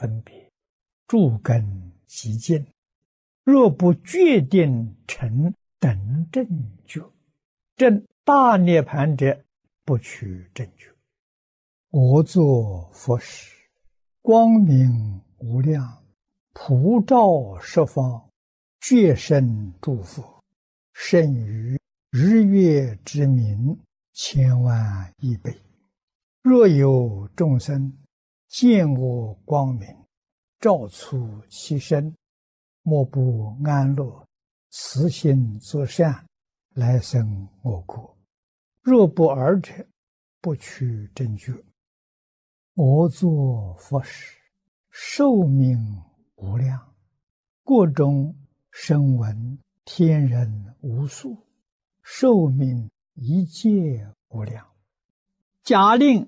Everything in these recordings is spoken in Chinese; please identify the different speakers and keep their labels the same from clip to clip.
Speaker 1: 分别，诸根极尽。若不决定成等正觉，证大涅盘者，不取正觉。我作佛时，光明无量，普照十方，觉生诸佛，胜于日月之明千万亿倍。若有众生见我光明，照出其身，莫不安乐，慈心作善，来生我国。若不尔者，不取正觉。我作佛时，寿命无量，国中声闻天人无数，寿命一切无量。假令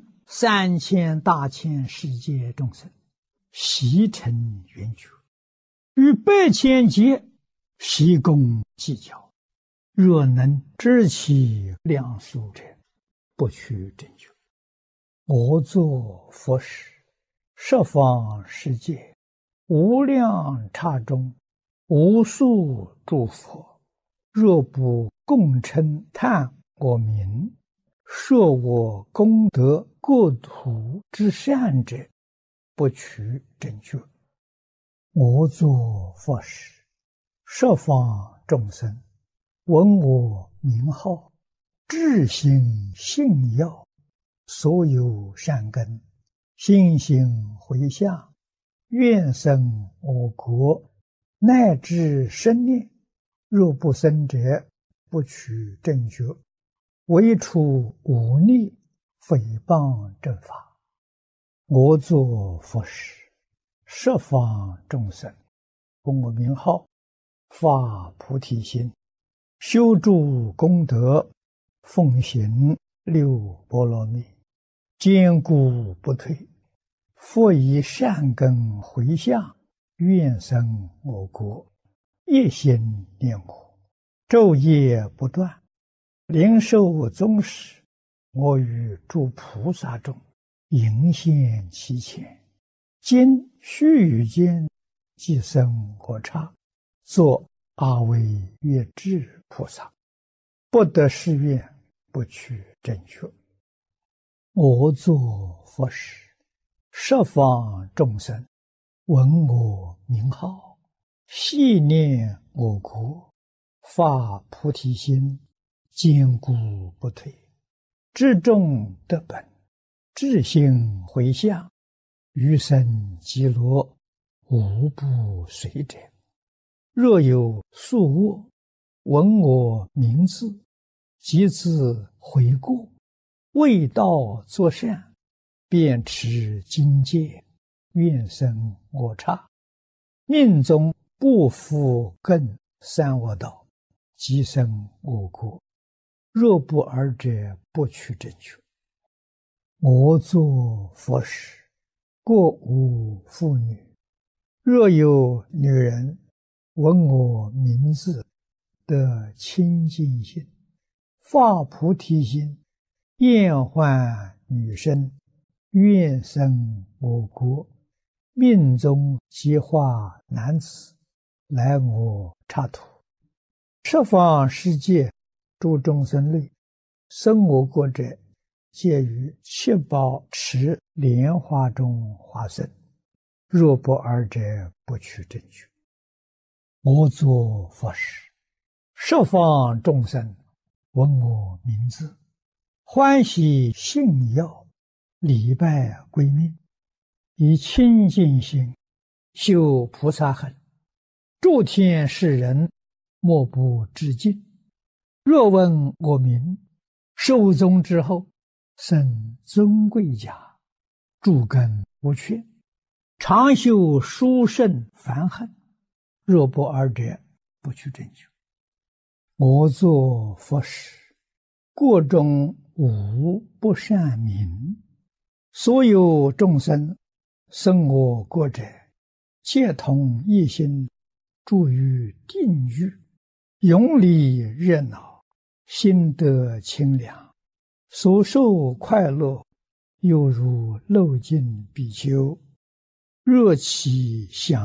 Speaker 1: 3000大千世界众生悉成圆觉，与8千劫悉共计较，若能知其量数者，不取正觉。我作佛时，十方世界无量刹中，无数诸佛，若不共称叹我名，说我功德国土之善者，不取正觉。我作佛时，十方众生闻我名号，至心信要，所有善根心行回向，愿生我国，乃至生念。若不生者，不取正觉。唯除忤逆诽谤正法。我作佛时，十方众生闻我名号，发菩提心，修诸功德，奉行六波罗蜜，坚固不退，复以善根回向，愿生我国，一心念我，昼夜不断，灵寿终时，我与诸菩萨中迎现其前，今须臾间即生我刹，作阿惟越致菩萨，不得誓愿，不取正觉。我作佛时，十方众生闻我名号，系念我国，发菩提心，坚固不退，至众得本，至心回向，余生极乐，无不随者。若有宿卧，闻我名字，即自悔过，为道作善，便持经戒，愿生我刹，命中不复更三恶道，即生我国。若不尔者，不取正觉。我作佛时，国无妇女，若有女人闻我名字，得清净心，发菩提心，厌患女身，愿生我国，命中即化男子，来我刹土。十方世界诸众生类，生我国者，皆于七宝池莲花中化身。若不尔者，不取正觉。我作佛时，十方众生闻我名字，欢喜信要，礼拜归命，以清净心修菩萨行，诸天世人莫不致敬。若闻我名，寿终之后，生尊贵家，诸根无缺，常修殊胜梵行。若不尔者，不取正觉。我作佛时，国中无不善民，所有众生生我国者，皆同一心，住于定狱，永离热闹，心得清凉，所受快乐，犹如漏尽比丘。 热其想